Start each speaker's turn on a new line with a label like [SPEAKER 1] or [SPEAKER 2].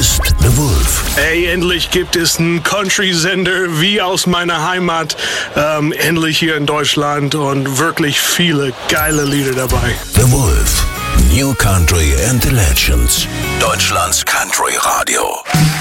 [SPEAKER 1] ist The Wolf.
[SPEAKER 2] Ey, endlich gibt es einen Country-Sender wie aus meiner Heimat. Endlich hier in Deutschland und wirklich viele geile Lieder dabei.
[SPEAKER 1] The Wolf. New Country and the Legends. Deutschlands Country Radio.